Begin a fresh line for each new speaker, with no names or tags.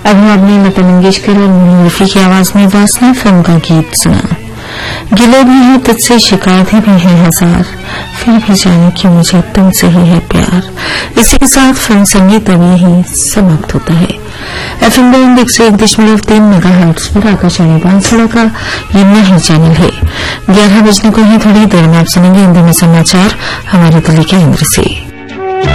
अभी आपने लता मंगेशकर और मोहम्मद रफी की आवाज में वासना फिल्म का गीत सुना। गिले भी है तुझसे, शिकायतें भी हैं हजार, फिर भी जाने क्यों मुझे तुमसे ही है प्यार। इसी के साथ फिल्म संगीत अब यही समाप्त होता है। FM बैंड 101.3 मेगाहर्ट्ज पर आकाशवाणी बांसवाड़ा का ये नया चैनल है। 11 बजने को ही थोड़ी देर में आप सुनेंगे हिंदी में समाचार हमारे दिल्ली केंद्र से।